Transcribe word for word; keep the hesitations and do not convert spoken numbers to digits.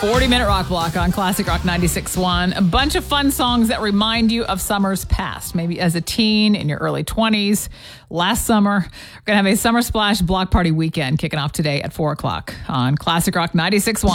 forty-minute rock block on Classic Rock ninety-six point one. A bunch of fun songs that remind you of summers past, maybe as a teen, in your early twenties. Last summer, we're going to have a Summer Splash Block Party weekend kicking off today at four o'clock on Classic Rock ninety-six point one.